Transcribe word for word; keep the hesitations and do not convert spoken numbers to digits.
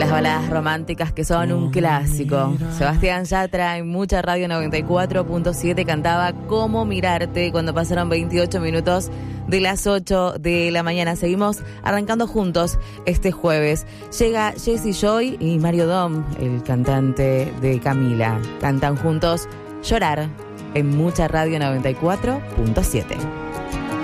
Las baladas románticas que son un clásico. Sebastián Yatra en Mucha Radio noventa y cuatro punto siete cantaba Cómo mirarte cuando pasaron veintiocho minutos de las ocho de la mañana. Seguimos arrancando juntos este jueves. Llega Jesse Joy y Mario Dom, el cantante de Camila. Cantan juntos Llorar en Mucha Radio noventa y cuatro punto siete.